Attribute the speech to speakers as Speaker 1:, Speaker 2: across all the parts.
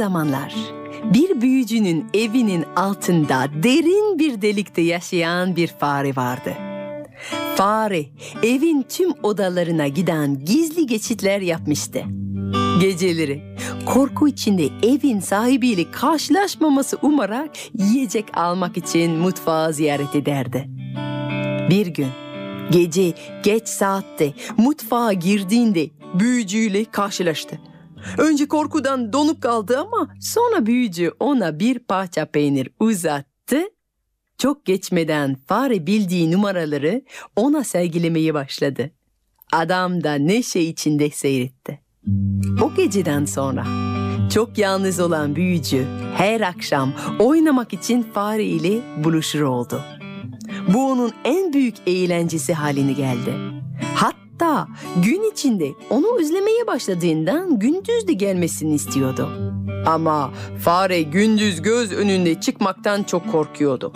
Speaker 1: zamanlar bir büyücünün evinin altında derin bir delikte yaşayan bir fare vardı. Fare evin tüm odalarına giden gizli geçitler yapmıştı. Geceleri korku içinde evin sahibiyle karşılaşmaması umarak yiyecek almak için mutfağı ziyaret ederdi. Bir gün gece geç saatte mutfağa girdiğinde büyücüyle karşılaştı. Önce korkudan donup kaldı ama sonra büyücü ona bir parça peynir uzattı. Çok geçmeden fare bildiği numaraları ona sergilemeye başladı. Adam da neşe içinde seyretti. O geceden sonra çok yalnız olan büyücü her akşam oynamak için fare ile buluşur oldu. Bu onun en büyük eğlencesi haline geldi. Hatta gün içinde onu özlemeye başladığından gündüz de gelmesini istiyordu. Ama fare gündüz göz önünde çıkmaktan çok korkuyordu.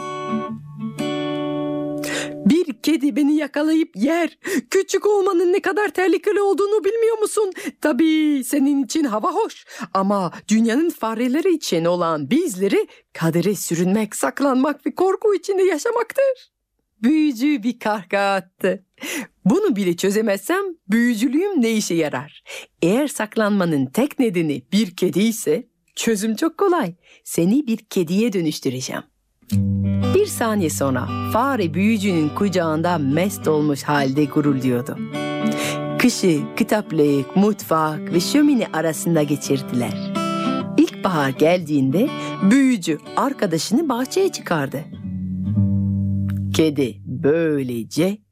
Speaker 1: Bir kedi beni yakalayıp yer. Küçük olmanın ne kadar tehlikeli olduğunu bilmiyor musun? Tabii senin için hava hoş. Ama dünyanın fareleri için olan bizleri kadere sürünmek, saklanmak ve korku içinde yaşamaktır. Büyücü bir kahkaha attı. Bunu bile çözemezsem büyücülüğüm ne işe yarar? Eğer saklanmanın tek nedeni bir kedi ise çözüm çok kolay. Seni bir kediye dönüştüreceğim. Bir saniye sonra fare büyücünün kucağında mest olmuş halde gurulduyordu. Kışı kitaplık, mutfak ve şömine arasında geçirdiler. İlkbahar geldiğinde büyücü arkadaşını bahçeye çıkardı. Kedi böylece